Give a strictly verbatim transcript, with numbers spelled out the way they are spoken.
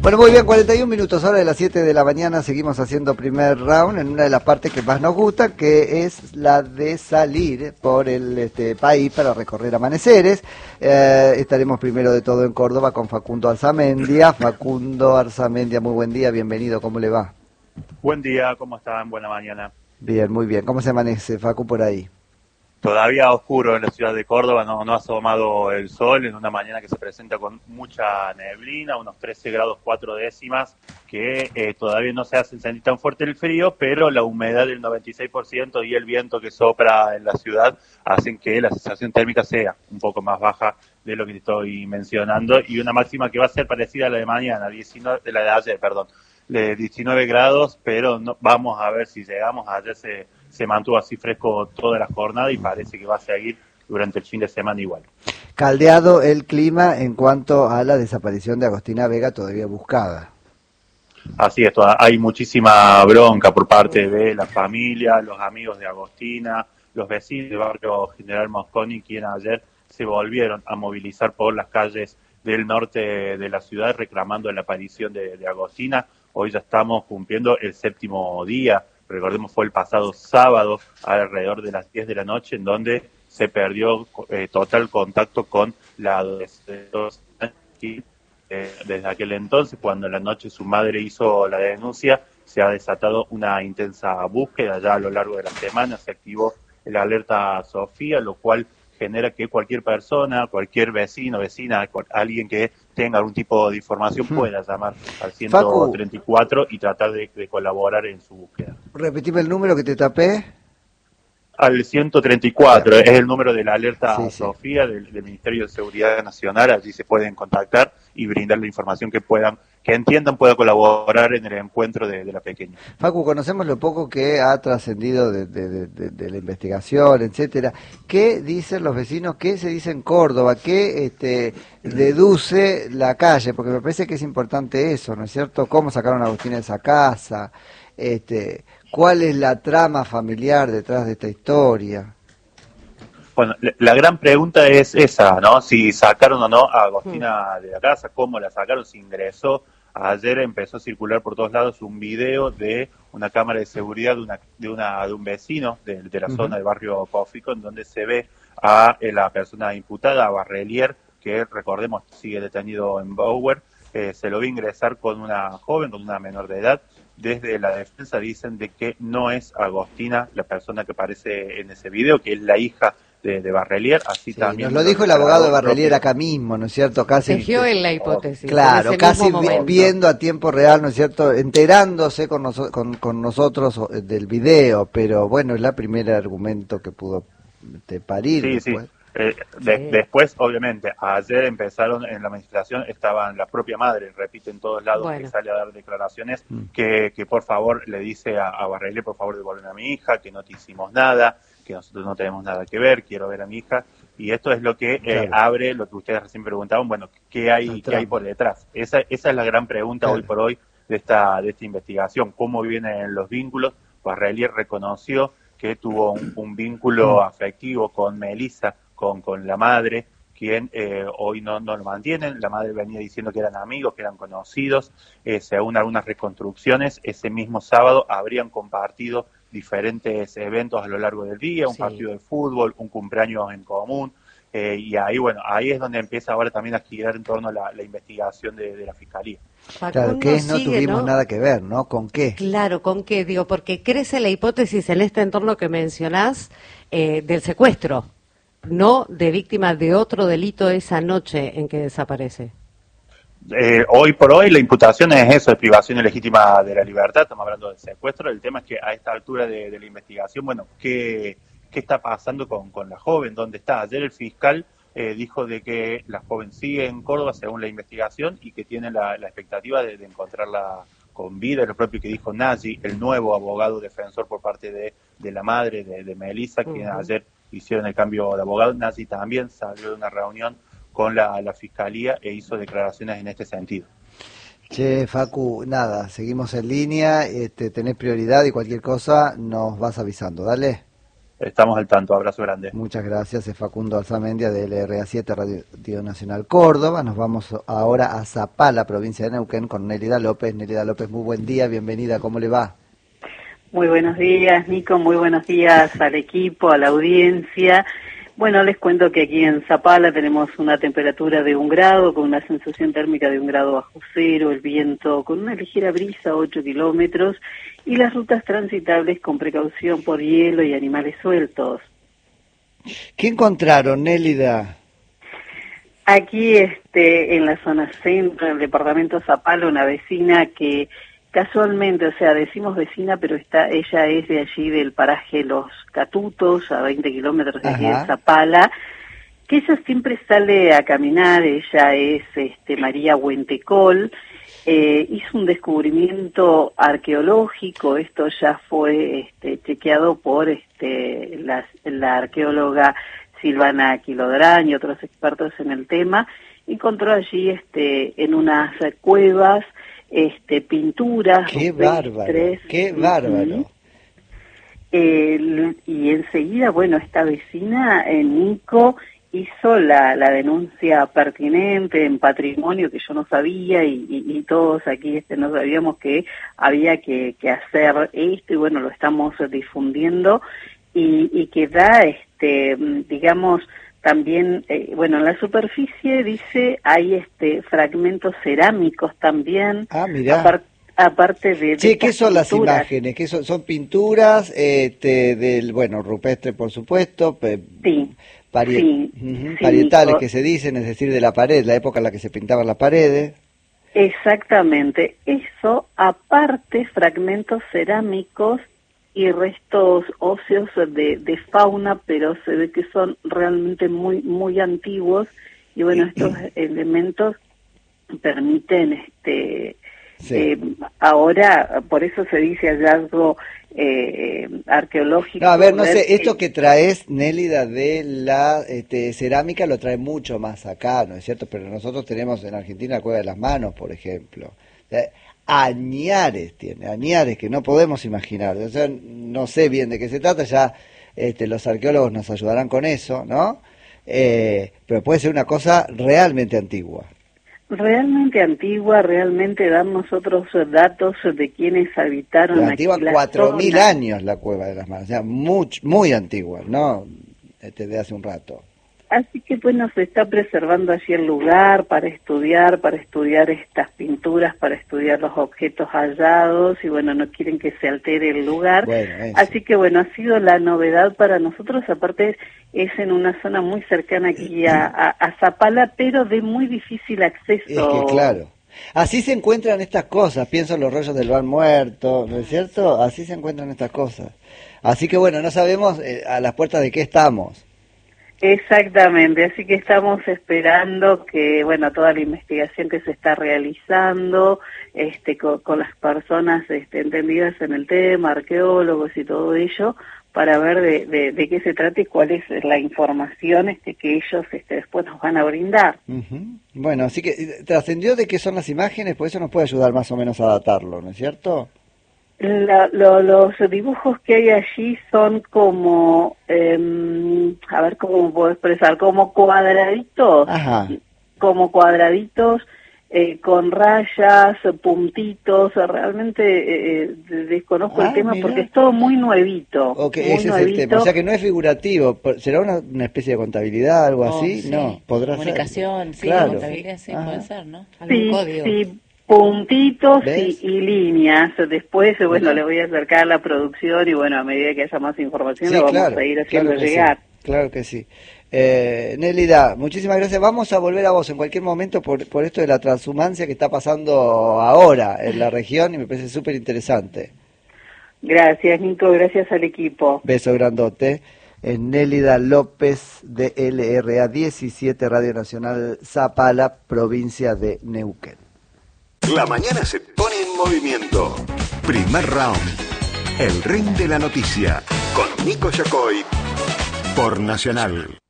Bueno, muy bien, cuarenta y un minutos, hora de las siete de la mañana, seguimos haciendo primer round en una de las partes que más nos gusta, que es la de salir por el este, país para recorrer amaneceres. Eh, estaremos primero de todo en Córdoba con Facundo Arzamendia. Facundo Arzamendia, muy buen día, bienvenido, ¿cómo le va? Buen día, ¿cómo están? Buena mañana. Bien, muy bien, ¿cómo se amanece, Facu, por ahí? Todavía oscuro en la ciudad de Córdoba, no, no ha asomado el sol en una mañana que se presenta con mucha neblina, unos trece grados cuatro décimas, que eh, todavía no se hacen sentir tan fuerte el frío, pero la humedad del noventa y seis por ciento y el viento que sopla en la ciudad hacen que la sensación térmica sea un poco más baja de lo que estoy mencionando, y una máxima que va a ser parecida a la de mañana, diecinueve, la de ayer, perdón, de diecinueve grados, pero no, vamos a ver si llegamos. Ayer se, se mantuvo así fresco toda la jornada y parece que va a seguir durante el fin de semana igual. Caldeado el clima en cuanto a la desaparición de Agostina Vega, todavía buscada. Así es, hay muchísima bronca por parte de la familia, los amigos de Agostina, los vecinos del barrio General Mosconi, quienes ayer se volvieron a movilizar por las calles del norte de la ciudad reclamando la aparición de, de Agostina. Hoy ya estamos cumpliendo el séptimo día, recordemos fue el pasado sábado alrededor de las diez de la noche en donde se perdió eh, total contacto con la adolescente. Eh, desde aquel entonces, cuando en la noche su madre hizo la denuncia, se ha desatado una intensa búsqueda. Ya a lo largo de la semana se activó la alerta Sofía, lo cual genera que cualquier persona, cualquier vecino, vecina, alguien que tenga algún tipo de información pueda llamar al ciento treinta y cuatro Facu, y tratar de, de colaborar en su búsqueda. Repetime el número que te tapé. Al ciento treinta y cuatro, claro. Es el número de la alerta sí, Sofía sí. Del, del Ministerio de Seguridad Nacional. Allí se pueden contactar y brindar la información que puedan, que entiendan pueda colaborar en el encuentro de, de la pequeña. Facu, conocemos lo poco que ha trascendido de, de, de, de la investigación, etcétera. ¿Qué dicen los vecinos? ¿Qué se dice en Córdoba? ¿Qué este, deduce la calle? Porque me parece que es importante eso, ¿no es cierto? ¿Cómo sacaron a Agustina de esa casa? Este, ¿cuál es la trama familiar detrás de esta historia? Bueno, la gran pregunta es esa, ¿no? Si sacaron o no a Agostina de la casa, cómo la sacaron, si ingresó. Ayer empezó a circular por todos lados un video de una cámara de seguridad de una de una de un vecino de, de la uh-huh. zona del barrio Cófico, en donde se ve a la persona imputada, a Barrelier, que recordemos sigue detenido en Bower. Eh, se lo ve ingresar con una joven, con una menor de edad. Desde la defensa dicen de que no es Agostina la persona que aparece en ese video, que es la hija de, de Barrelier, así sí, también. Nos lo dijo el abogado de Barrelier propio. Acá mismo, ¿no es cierto? Casi tejió en la hipótesis. Claro, casi viendo a tiempo real, ¿no es cierto? Enterándose con, noso con, con nosotros del video, pero bueno, es la primera argumento que pudo te parir. Sí, después. sí. Eh, de, sí. Después, obviamente, ayer empezaron en la manifestación, estaban la propia madre, repite en todos lados, bueno. que sale a dar declaraciones, mm. que, que por favor le dice a, a Barrelier, por favor devuelven a mi hija, que no te hicimos nada, que nosotros no tenemos nada que ver, quiero ver a mi hija. Y esto es lo que eh, claro. abre lo que ustedes recién preguntaban, bueno, ¿qué hay, ¿qué hay por detrás? Esa, esa es la gran pregunta claro. hoy por hoy de esta, de esta investigación, cómo vienen los vínculos. Barrelier reconoció que tuvo un, un vínculo afectivo con Melissa, Con, con la madre, quien eh, hoy no, no lo mantienen. La madre venía diciendo que eran amigos, que eran conocidos. Eh, según algunas reconstrucciones, ese mismo sábado habrían compartido diferentes eventos a lo largo del día, un sí. partido de fútbol, un cumpleaños en común. Eh, y ahí, bueno, ahí es donde empieza ahora también a girar en torno a la, la investigación de, de la Fiscalía. Claro, que no sigue, tuvimos ¿no? nada que ver, ¿no? ¿Con qué? Claro, ¿con qué? Digo, porque crece la hipótesis en este entorno que mencionás eh, del secuestro, no de víctima de otro delito esa noche en que desaparece. Eh, hoy por hoy la imputación es eso, es privación ilegítima de la libertad, estamos hablando de secuestro. El tema es que a esta altura de, de la investigación, bueno, ¿qué, qué está pasando con, con la joven? ¿Dónde está? Ayer el fiscal eh, dijo de que la joven sigue en Córdoba según la investigación y que tiene la, la expectativa de, de encontrarla con vida, lo propio que dijo Nagy, el nuevo abogado defensor por parte de, de la madre de, de Melissa, uh-huh. quien ayer hicieron el cambio de abogado. Nagy también salió de una reunión con la, la Fiscalía e hizo declaraciones en este sentido. Che, Facu, nada, seguimos en línea, este, tenés prioridad y cualquier cosa nos vas avisando, dale. estamos al tanto. Abrazo grande. Muchas gracias, es Facundo Alzamendia de L R A siete, Radio Nacional Córdoba. Nos vamos ahora a Zapala, provincia de Neuquén, con Nélida López. Nélida López, muy buen día, bienvenida, ¿cómo le va? Muy buenos días, Nico, muy buenos días al equipo, a la audiencia. Bueno, les cuento que aquí en Zapala tenemos una temperatura de un grado, con una sensación térmica de un grado bajo cero, el viento con una ligera brisa, ocho kilómetros, y las rutas transitables con precaución por hielo y animales sueltos. ¿Qué encontraron, Nélida? Aquí, este, en la zona centro del departamento Zapala, una vecina que casualmente, o sea, decimos vecina, pero está, ella es de allí del paraje Los Catutos, a veinte kilómetros de aquí de Zapala, que ella siempre sale a caminar. Ella es este, María Huentecol, eh, hizo un descubrimiento arqueológico, esto ya fue este, chequeado por este, la, la arqueóloga Silvana Quilodrañ y otros expertos en el tema. Encontró allí este, en unas cuevas este pinturas, qué bárbaro, qué bárbaro. Eh, y enseguida, bueno, esta vecina, eh, Nico, hizo la, la denuncia pertinente en patrimonio, que yo no sabía, y, y, y todos aquí este no sabíamos que había que, que hacer esto, y bueno, lo estamos difundiendo, y, y que da, este digamos, también, eh, bueno, en la superficie dice hay este fragmentos cerámicos también. Ah, mirá. Apar, aparte de... Sí, de ¿qué son pinturas. las imágenes? ¿Qué son? Son pinturas este, del, bueno, rupestre, por supuesto, pe, sí, pari sí, uh-huh, sí, parietales Nico. Que se dicen, es decir, de la pared, la época en la que se pintaban las paredes. Exactamente. Eso, aparte, fragmentos cerámicos y restos óseos de, de fauna, pero se ve que son realmente muy muy antiguos, y bueno, estos elementos permiten este sí. eh, ahora, por eso se dice hallazgo eh, arqueológico. No, a ver, no sé, esto que traes, Nélida, de la este, cerámica lo trae mucho más acá, ¿no es cierto? Pero nosotros tenemos en Argentina la Cueva de las Manos, por ejemplo. ¿Eh? Añares tiene, añares que no podemos imaginar. O sea, no sé bien de qué se trata, ya este, los arqueólogos nos ayudarán con eso, ¿no? Eh, pero puede ser una cosa realmente antigua. Realmente antigua, realmente dan nosotros datos de quienes habitaron la aquí antigua, la cuatro mil zona. años la Cueva de las Manos, o sea, muy, muy antigua, ¿no? Este, de hace un rato. Así que bueno, se está preservando allí el lugar para estudiar, para estudiar estas pinturas, para estudiar los objetos hallados, y bueno, no quieren que se altere el lugar. Bueno, así que bueno, ha sido la novedad para nosotros, aparte es en una zona muy cercana aquí a, a, a Zapala, pero de muy difícil acceso. Es que claro, así se encuentran estas cosas, pienso en los rollos del Ban Muerto, ¿no es cierto? Así se encuentran estas cosas. Así que bueno, no sabemos eh, a las puertas de qué estamos. Exactamente, así que estamos esperando que, bueno, toda la investigación que se está realizando, este, con, con las personas este, entendidas en el tema, arqueólogos y todo ello, para ver de, de, de qué se trata y cuál es la información este, que ellos este, después nos van a brindar. Uh-huh. Bueno, así que trascendió de qué son las imágenes, pues eso nos puede ayudar más o menos a datarlo, ¿no es cierto? La, lo, los dibujos que hay allí son como, eh, a ver cómo puedo expresar, como cuadraditos, Ajá. como cuadraditos eh, con rayas, puntitos, realmente eh, desconozco ah, el tema mira. Porque es todo muy nuevito. Ok, muy ese nuevito. es el tema, o sea que no es figurativo, ¿será una, una especie de contabilidad, algo oh, así? Sí. No, podrá Comunicación, ser. sí, claro. contabilidad, sí, Ajá. puede ser, ¿no? ¿Algún sí, código? Sí. Puntitos y, y líneas. Después, bueno, le voy a acercar a la producción y, bueno, a medida que haya más información, sí, lo vamos claro, a ir haciendo claro llegar. Sí, claro que sí. Eh, Nélida, muchísimas gracias. Vamos a volver a vos en cualquier momento por, por esto de la transhumancia que está pasando ahora en la región y me parece súper interesante. Gracias, Nico. Gracias al equipo. Beso grandote. Es Nélida López de L R A diecisiete, Radio Nacional Zapala, provincia de Neuquén. La mañana se pone en movimiento. Primer round. El ring de la noticia. Con Nico Yacoy. Por Nacional.